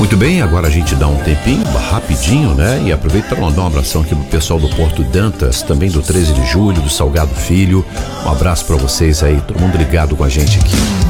Muito bem, agora a gente dá um tempinho, rapidinho, né? E aproveita para mandar um abração aqui pro pessoal do Porto Dantas, também do 13 de julho, do Salgado Filho. Um abraço para vocês aí, todo mundo ligado com a gente aqui.